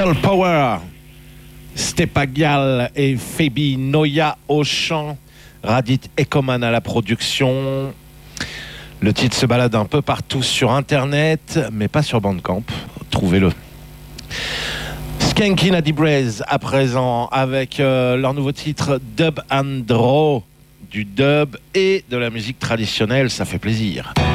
Girl Power, Stepagial et Phoebe Noya au chant, Radit Ekoman à la production. Le titre se balade un peu partout sur internet, mais pas sur Bandcamp. Trouvez-le. Skanky Nadi Braze à présent avec leur nouveau titre Dub and Draw, du dub et de la musique traditionnelle, ça fait plaisir.